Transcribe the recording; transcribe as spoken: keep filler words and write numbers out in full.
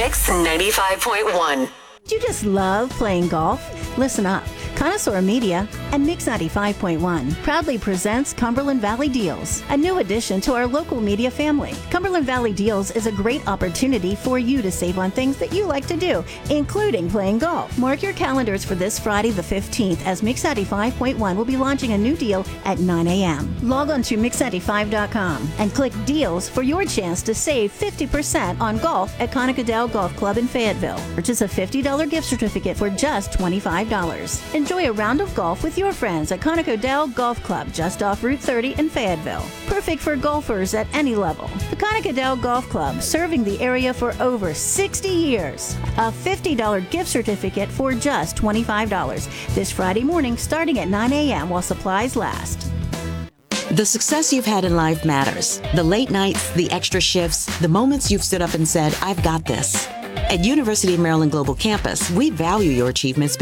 Mix ninety-five point one. Do you just love playing golf? Listen up. Connoisseur Media and Mix ninety-five point one proudly presents Cumberland Valley Deals, a new addition to our local media family. Cumberland Valley Deals is a great opportunity for you to save on things that you like to do, including playing golf. Mark your calendars for this Friday the fifteenth as Mix ninety-five point one will be launching a new deal at nine a.m. Log on to mix ninety-five dot com and click Deals for your chance to save fifty percent on golf at Conocadale Golf Club in Fayetteville. Purchase a fifty dollars gift certificate for just twenty-five dollars. Enjoy a round of golf with your friends at Conocadale Golf Club just off Route thirty in Fayetteville. Perfect for golfers at any level. The Conocadale Golf Club, serving the area for over sixty years. A fifty dollars gift certificate for just twenty-five dollars. This Friday morning starting at nine a.m. while supplies last. The success you've had in life matters. The late nights, the extra shifts, the moments you've stood up and said, I've got this. At University of Maryland Global Campus, we value your achievements